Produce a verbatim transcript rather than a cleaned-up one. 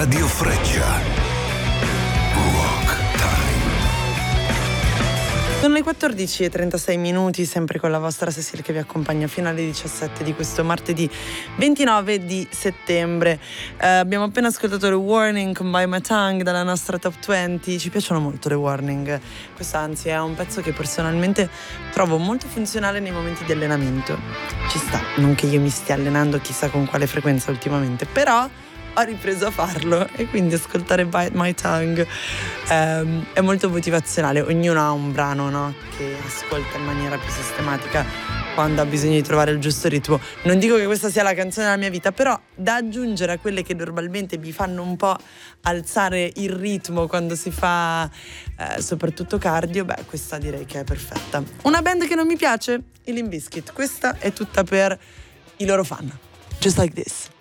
Radio Freccia. Sono le quattordici e trentasei minuti, sempre con la vostra Cecil che vi accompagna fino alle diciassette di questo martedì ventinove di settembre. Eh, abbiamo appena ascoltato le Warning con By My Tongue dalla nostra Top venti. Ci piacciono molto le Warning. Questo anzi è un pezzo che personalmente trovo molto funzionale nei momenti di allenamento. Ci sta, non che io mi stia allenando chissà con quale frequenza ultimamente, però ho ripreso a farlo e quindi ascoltare Bite My Tongue ehm, è molto motivazionale. Ognuno ha un brano, no? Che ascolta in maniera più sistematica quando ha bisogno di trovare il giusto ritmo. Non dico che questa sia la canzone della mia vita, però da aggiungere a quelle che normalmente mi fanno un po' alzare il ritmo quando si fa eh, soprattutto cardio, beh, questa direi che è perfetta. Una band che non mi piace? I Limp Bizkit. Questa è tutta per i loro fan. Just like this.